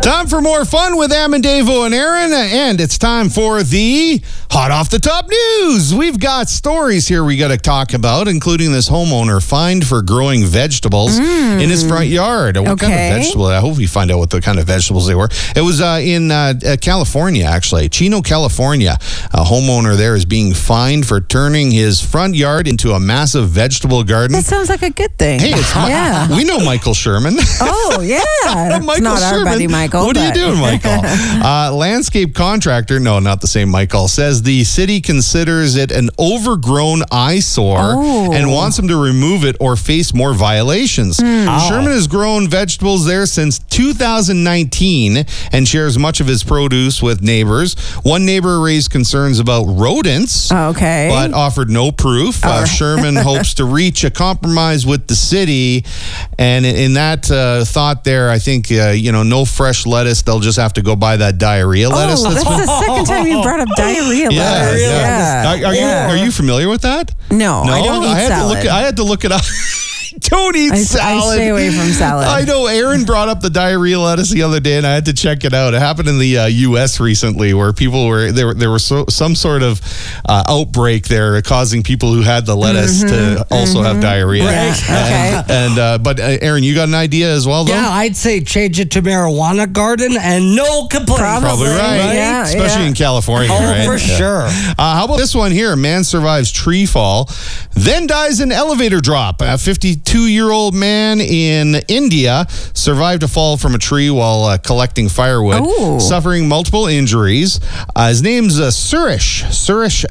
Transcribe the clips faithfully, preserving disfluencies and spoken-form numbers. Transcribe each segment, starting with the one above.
Time for more fun with Am and Davo and Aaron, and it's time for the Hot Off the Top News. We've got stories here we got to talk about, including this homeowner fined for growing vegetables mm. in his front yard. What okay. kind of vegetable? I hope we find out what the kind of vegetables they were. It was uh, in uh, California, actually. Chino, California. A homeowner there is being fined for turning his front yard into a massive vegetable garden. That sounds like a good thing. Hey, it's yeah. we know Michael Sherman. Oh, yeah. Michael it's not Sherman. our buddy Michael. What but... are you doing, Michael? uh, landscape contractor, no, not the same Michael, says the city considers it an overgrown eyesore oh. and wants him to remove it or face more violations. Mm. Oh. Sherman has grown vegetables there since two thousand nineteen and shares much of his produce with neighbors. One neighbor raised concerns about rodents, okay. but offered no proof. Uh, right. Sherman hopes to reach a compromise with the city, and in, in that uh, thought there, I think, uh, you know, no fresh lettuce. They'll just have to go buy that diarrhea lettuce. Oh, that's been... the second time you brought up diarrhea yeah, lettuce. Yeah. yeah. Are, are yeah. you are you familiar with that? No, no? I don't eat I had salad. To look, I had to look it up. Don't eat I, salad. I stay away from salad. I know Aaron brought up the diarrhea lettuce the other day, and I had to check it out. It happened in the uh, U S recently, where people were there. There was so, some sort of uh, outbreak there, causing people who had the lettuce mm-hmm, to also mm-hmm. have diarrhea. Right. And, Okay. and uh, but uh, Aaron, you got an idea as well, though? Yeah, I'd say change it to marijuana garden and no complaints. Probably, Probably right. right? Yeah, Especially yeah. in California, oh, right? for Yeah. sure. Uh, how about this one here? A man survives tree fall, then dies in elevator drop. A fifty-two-year-old man in India survived a fall from a tree while uh, collecting firewood, Ooh. suffering multiple injuries. Uh, his name's uh, Suresh. Suresh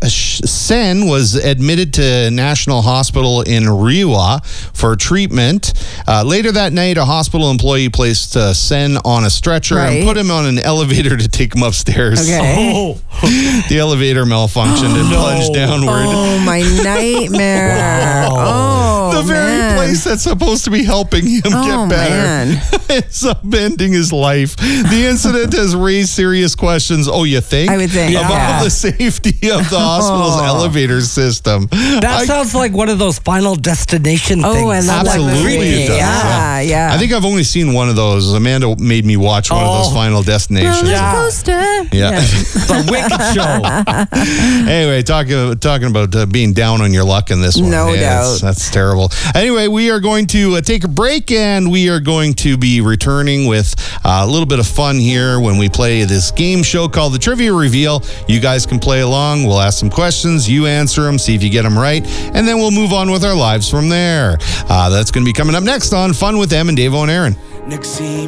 Sen was admitted to National Hospital in Rewa for treatment. Uh, later that night, a hospital employee placed uh, Sen on a stretcher right. and put him on an elevator to take him upstairs. Okay. Oh. The elevator malfunctioned and No. plunged downward. Oh, my nightmare. Wow. Oh, the very man. place that's supposed to be helping him Oh, get better man. ends up ending his life. The incident has raised serious questions, oh, you think? I would think, About yeah. the safety of the hospital's Oh. elevator system. That I- sounds like one of those Final Destination Oh, things. I love that Absolutely movie. it does, Yeah, yeah. I think I've only seen one of those. Amanda made me watch one of those Oh. Final Destinations. Roller Yeah. coaster. Yeah. The Wicked Show. Anyway, talking talking about uh, being down on your luck in this one. No Yeah, that's, doubt. that's terrible. Anyway, we are going to uh, take a break, and we are going to be returning with uh, a little bit of fun here when we play this game show called the Trivia Reveal. You guys can play along. We'll ask some questions. You answer them, see if you get them right, and then we'll move on with our lives from there. Uh, that's going to be coming up next on Fun with Em and Davo and Aaron. Next scene.